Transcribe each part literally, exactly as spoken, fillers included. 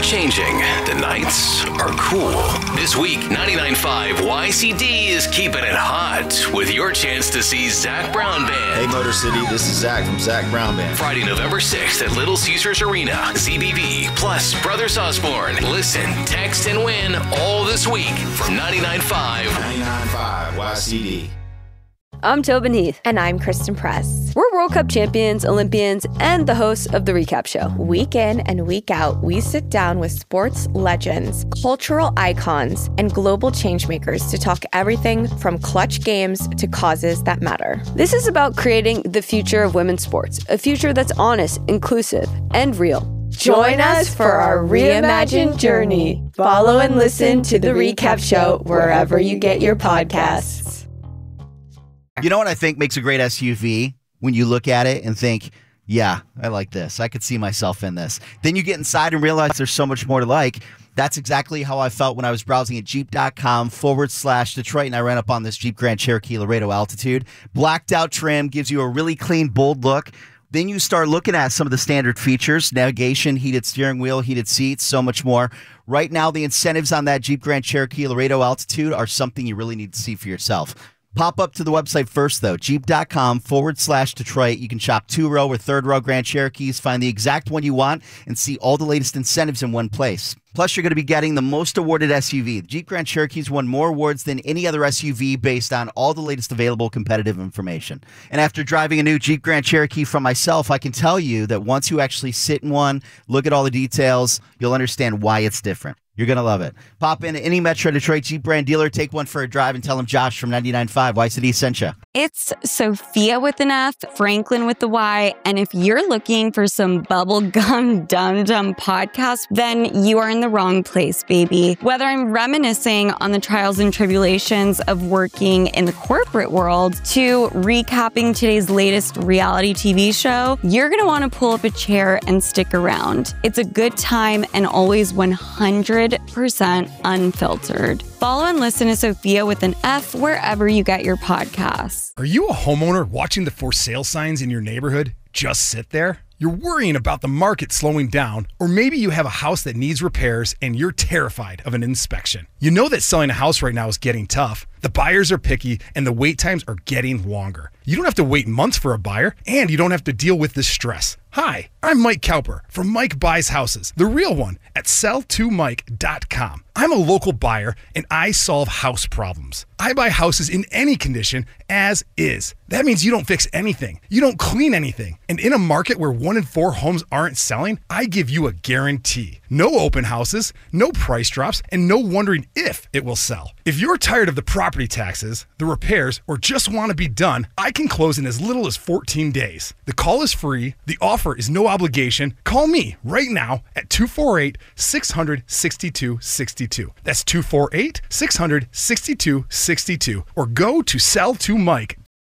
changing. The nights are cool. This week, ninety-nine point five Y C D is keeping it hot with your chance to see Zac Brown Band. Hey, Motor City, this is Zach from Zac Brown Band. Friday, November sixth at Little Caesars Arena. Z B B plus Brothers Osborne. Listen, text, and win all this week from ninety-nine point five. ninety-nine point five Y C D. I'm Tobin Heath. And I'm Kristen Press. We're World Cup champions, Olympians, and the hosts of The Recap Show. Week in and week out, we sit down with sports legends, cultural icons, and global changemakers to talk everything from clutch games to causes that matter. This is about creating the future of women's sports, a future that's honest, inclusive, and real. Join us for our reimagined journey. Follow and listen to The Recap Show wherever you get your podcasts. You know what I think makes a great S U V? When you look at it and think, yeah, I like this. I could see myself in this. Then you get inside and realize there's so much more to like. That's exactly how I felt when I was browsing at Jeep.com forward slash Detroit, and I ran up on this Jeep Grand Cherokee Laredo Altitude. Blacked out trim gives you a really clean, bold look. Then you start looking at some of the standard features, navigation, heated steering wheel, heated seats, so much more. Right now, the incentives on that Jeep Grand Cherokee Laredo Altitude are something you really need to see for yourself. Pop up to the website first, though, Jeep.com forward slash Detroit. You can shop two-row or third-row Grand Cherokees, find the exact one you want, and see all the latest incentives in one place. Plus, you're going to be getting the most awarded S U V. The Jeep Grand Cherokee's won more awards than any other S U V based on all the latest available competitive information. And after driving a new Jeep Grand Cherokee from myself, I can tell you that once you actually sit in one, look at all the details, you'll understand why it's different. You're going to love it. Pop in to any Metro Detroit Jeep brand dealer, take one for a drive, and tell them Josh from ninety-nine point five Y C D sent you. It's Sophia with an F, Franklin with the Y, and if you're looking for some bubblegum dum-dum podcast, then you are in the wrong place, baby. Whether I'm reminiscing on the trials and tribulations of working in the corporate world to recapping today's latest reality T V show, you're going to want to pull up a chair and stick around. It's a good time and always one hundred percent unfiltered. Follow and listen to Sophia with an F wherever you get your podcasts. Are you a homeowner watching the for sale signs in your neighborhood just sit there? You're worrying about the market slowing down, or maybe you have a house that needs repairs and you're terrified of an inspection. You know that selling a house right now is getting tough. The buyers are picky and the wait times are getting longer. You don't have to wait months for a buyer, and you don't have to deal with this stress. Hi, I'm Mike Cowper from Mike Buys Houses, the real one, at sell to mike dot com. I'm a local buyer and I solve house problems. I buy houses in any condition as is. That means you don't fix anything. You don't clean anything. And in a market where one in four homes aren't selling, I give you a guarantee. No open houses, no price drops, and no wondering if it will sell. If you're tired of the property taxes, the repairs, or just want to be done, I can close in as little as fourteen days. The call is free. The offer is no obligation. Call me right now at two four eight, six hundred, sixty-two sixty-two. That's two four eight, six hundred, sixty-two sixty-two. Or go to sell to mike.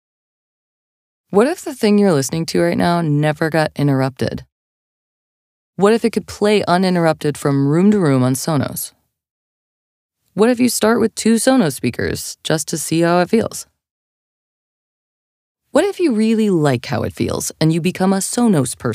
What if the thing you're listening to right now never got interrupted? What if it could play uninterrupted from room to room on Sonos? What if you start with two Sonos speakers just to see how it feels? What if you really like how it feels and you become a Sonos person?